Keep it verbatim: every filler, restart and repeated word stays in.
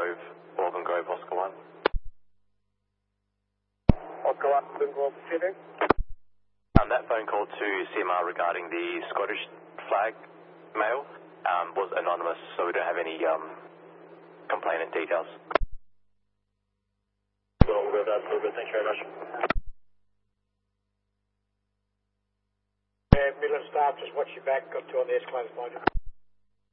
Grove, Auburn Grove, Oscar one. Oscar one, Auburn Grove, receiving. Um, that phone call to C M R regarding the Scottish flag mail um, was anonymous, so we don't have any um, complainant details. Well, we'll go that a little bit. Thank you very much. Uh, Midland staff, just watch your back. Got two on the escalator behind you.